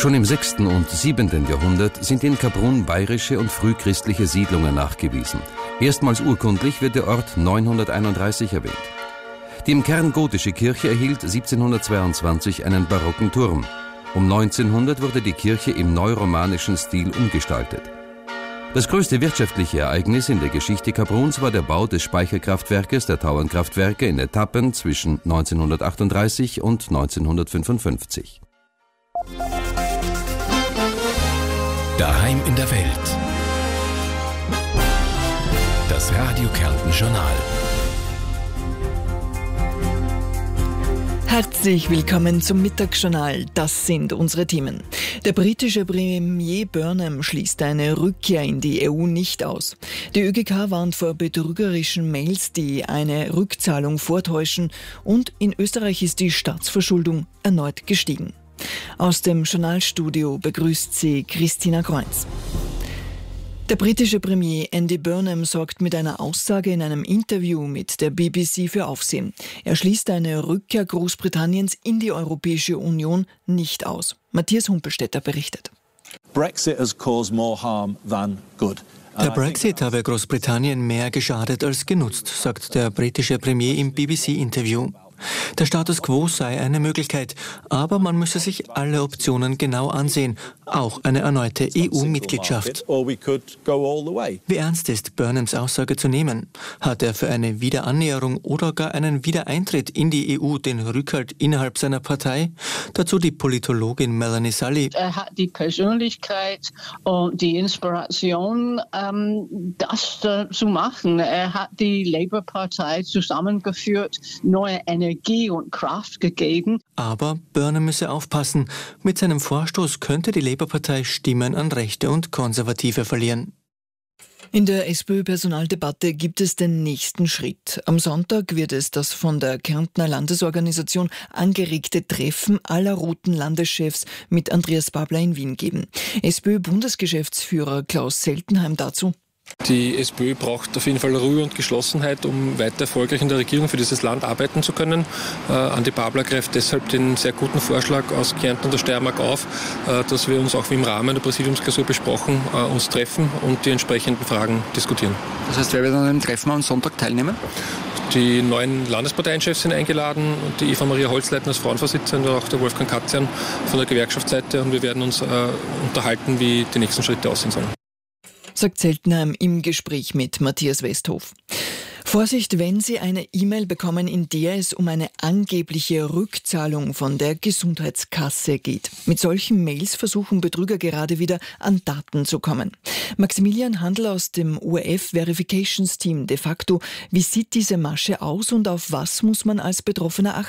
Schon im 6. und 7. Jahrhundert sind in Kaprun bayerische und frühchristliche Siedlungen nachgewiesen. Erstmals urkundlich wird der Ort 931 erwähnt. Die im Kern gotische Kirche erhielt 1722 einen barocken Turm. Um 1900 wurde die Kirche im neuromanischen Stil umgestaltet. Das größte wirtschaftliche Ereignis in der Geschichte Kapruns war der Bau des Speicherkraftwerkes der Tauernkraftwerke in Etappen zwischen 1938 und 1955. Daheim in der Welt. Das Radio Kärnten Journal. Herzlich willkommen zum Mittagsjournal. Das sind unsere Themen. Der britische Premier Burnham schließt eine Rückkehr in die EU nicht aus. Die ÖGK warnt vor betrügerischen Mails, die eine Rückzahlung vortäuschen. Und in Österreich ist die Staatsverschuldung erneut gestiegen. Aus dem Journalstudio begrüßt sie Christina Kreuz. Der britische Premier Andy Burnham sorgt mit einer Aussage in einem Interview mit der BBC für Aufsehen. Er schließt eine Rückkehr Großbritanniens in die Europäische Union nicht aus. Matthias Humpelstädter berichtet. Brexit has caused more harm than good. Der Brexit habe Großbritannien mehr geschadet als genutzt, sagt der britische Premier im BBC-Interview. Der Status quo sei eine Möglichkeit, aber man müsse sich alle Optionen genau ansehen, auch eine erneute EU-Mitgliedschaft. Wie ernst ist Burnhams Aussage zu nehmen? Hat er für eine Wiederannäherung oder gar einen Wiedereintritt in die EU den Rückhalt innerhalb seiner Partei? Dazu die Politologin Melanie Sully. Er hat die Persönlichkeit und die Inspiration, das zu machen. Er hat die Labour-Partei zusammengeführt, neue Energie und Kraft gegeben. Aber Burnham müsse aufpassen. Mit seinem Vorstoß könnte die Labour-Partei Stimmen an Rechte und Konservative verlieren. In der SPÖ-Personaldebatte gibt es den nächsten Schritt. Am Sonntag wird es das von der Kärntner Landesorganisation angeregte Treffen aller roten Landeschefs mit Andreas Babler in Wien geben. SPÖ-Bundesgeschäftsführer Klaus Seltenheim dazu. Die SPÖ braucht auf jeden Fall Ruhe und Geschlossenheit, um weiter erfolgreich in der Regierung für dieses Land arbeiten zu können. Andi Babler greift deshalb den sehr guten Vorschlag aus Kärnten und der Steiermark auf, dass wir uns auch wie im Rahmen der Präsidiumsklausur besprochen, uns treffen und die entsprechenden Fragen diskutieren. Das heißt, wer wird an dem Treffen am Sonntag teilnehmen? Die neuen Landesparteienchefs sind eingeladen, und die Eva Maria Holzleitner als Frauenvorsitzende, auch der Wolfgang Katzian von der Gewerkschaftsseite, und wir werden uns unterhalten, wie die nächsten Schritte aussehen sollen. Sagt Seltenheim im Gespräch mit Matthias Westhof. Vorsicht, wenn Sie eine E-Mail bekommen, in der es um eine angebliche Rückzahlung von der Gesundheitskasse geht. Mit solchen Mails versuchen Betrüger gerade wieder an Daten zu kommen. Maximilian Handl aus dem ORF Verifications Team de facto. Wie sieht diese Masche aus und auf was muss man als Betroffener achten?